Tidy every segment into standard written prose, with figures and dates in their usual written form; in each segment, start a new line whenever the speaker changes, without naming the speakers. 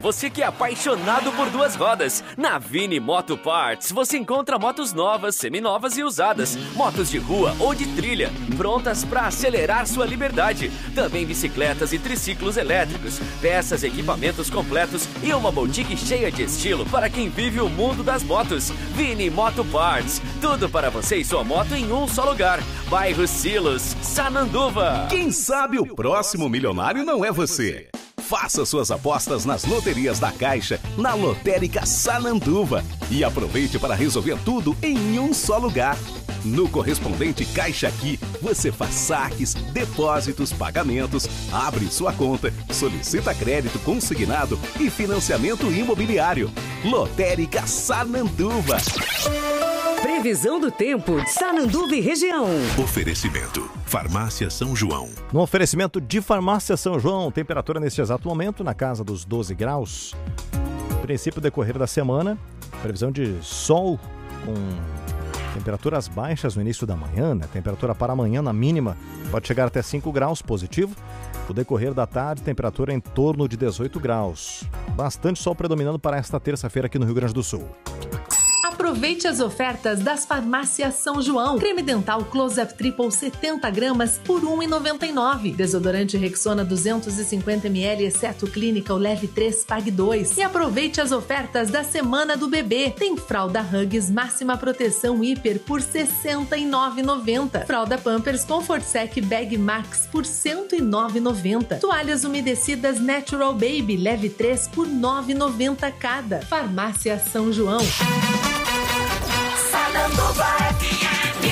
Você que é apaixonado por duas rodas, na Vini Moto Parts você encontra motos novas, seminovas e usadas, motos de rua ou de trilha, prontas para acelerar sua liberdade. Também bicicletas e triciclos elétricos, peças e equipamentos completos e uma boutique cheia de estilo para quem vive o mundo das motos. Vini Moto Parts, tudo para você e sua moto em um só lugar. Bairro Silos, Sananduva.
Quem sabe o próximo milionário não é você? Faça suas apostas nas loterias da Caixa, na Lotérica Sananduva. E aproveite para resolver tudo em um só lugar. No correspondente Caixa Aqui, você faz saques, depósitos, pagamentos, abre sua conta, solicita crédito consignado e financiamento imobiliário. Lotérica Sananduva.
Previsão do tempo de Sananduva e região.
Oferecimento Farmácia São João.
No oferecimento de Farmácia São João, temperatura neste exato momento na casa dos 12 graus. Princípio decorrer da semana, previsão de sol com temperaturas baixas no início da manhã, né? Temperatura para amanhã na mínima pode chegar até 5 graus positivo. No decorrer da tarde, temperatura em torno de 18 graus. Bastante sol predominando para esta terça-feira aqui no Rio Grande do Sul.
Aproveite as ofertas das farmácias São João. Creme dental Close-Up Triple 70 gramas por R$ 1,99. Desodorante Rexona 250 ml, exceto Clínica, o Leve 3, Pague 2. E aproveite as ofertas da Semana do Bebê. Tem fralda Huggies Máxima Proteção Hiper por R$ 69,90. Fralda Pampers Comfort Sec Bag Max por R$ 109,90. Toalhas umedecidas Natural Baby Leve 3 por R$ 9,90 cada. Farmácia São João.
Sananduva FM.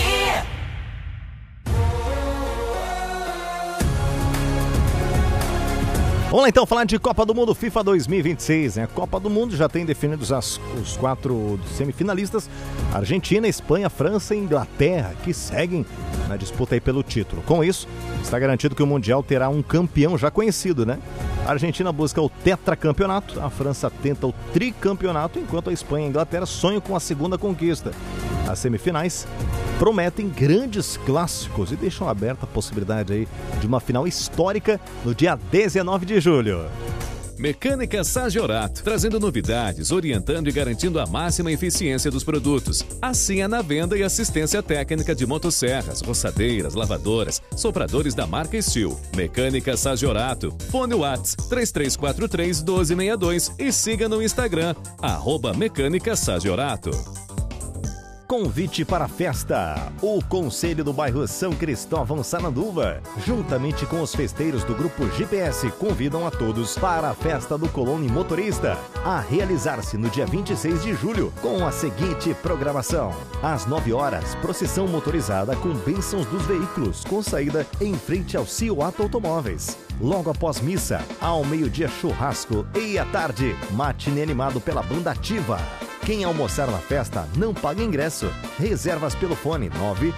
Vamos lá então falar de Copa do Mundo FIFA 2026, né? Copa do Mundo já tem definidos os 4 semifinalistas: Argentina, Espanha, França e Inglaterra, que seguem na disputa aí pelo título. Com isso, está garantido que o Mundial terá um campeão já conhecido, né? A Argentina busca o tetracampeonato, a França tenta o tricampeonato, enquanto a Espanha e a Inglaterra sonham com a segunda conquista. As semifinais prometem grandes clássicos e deixam aberta a possibilidade aí de uma final histórica no dia 19 de julho.
Mecânica Sagiorato, trazendo novidades, orientando e garantindo a máxima eficiência dos produtos. Assim é na venda e assistência técnica de motosserras, roçadeiras, lavadoras, sopradores da marca Steel. Mecânica Sagiorato. Fone Whats 3343-1262 e siga no Instagram, @Mecânica Sagiorato.
Convite para a festa. O Conselho do Bairro São Cristóvão Sananduva, juntamente com os festeiros do Grupo GPS, convidam a todos para a festa do Colone Motorista, a realizar-se no dia 26 de julho, com a seguinte programação. Às 9 horas, procissão motorizada com bênçãos dos veículos, com saída em frente ao Cioato Automóveis. Logo após missa, ao meio-dia churrasco e à tarde, matinê animado pela banda Ativa. Quem almoçar na festa não paga ingresso. Reservas pelo fone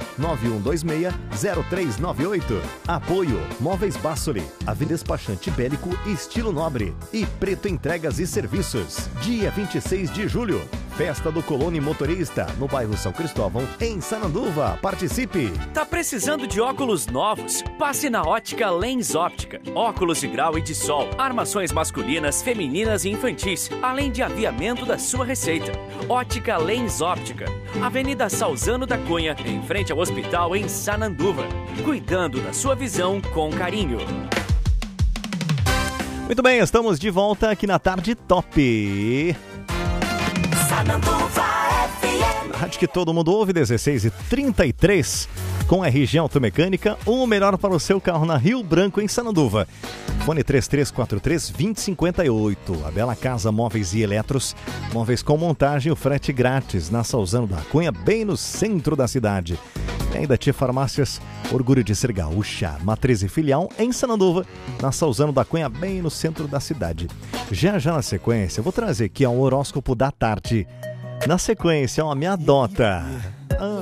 99126-0398. Apoio Móveis Bassoli, Avenida Despachante Bélico Estilo Nobre e Preto Entregas e Serviços. Dia 26 de julho, Festa do Colone Motorista, no bairro São Cristóvão, em Sananduva. Participe!
Tá precisando de óculos novos? Passe na Ótica Lens Óptica. Óculos de grau e de sol, armações masculinas, femininas e infantis, além de aviamento da sua receita. Ótica Lens Óptica, Avenida Salzano da Cunha, em frente ao hospital em Sananduva. Cuidando da sua visão com carinho.
Muito bem, estamos de volta aqui na Tarde Top.
Sananduva FM.
Rádio que todo mundo ouve, 16h33, com RG Automecânica, o melhor para o seu carro na Rio Branco, em Sananduva. Fone 3343-2058. A Bela Casa Móveis e Eletros, móveis com montagem e o frete grátis, na Salzano da Cunha, bem no centro da cidade. E ainda tinha farmácias Orgulho de Ser Gaúcha, matriz e filial em Sananduva, na Salzano da Cunha, bem no centro da cidade. Já na sequência, eu vou trazer aqui o horóscopo da tarde. Na sequência, Me Adota.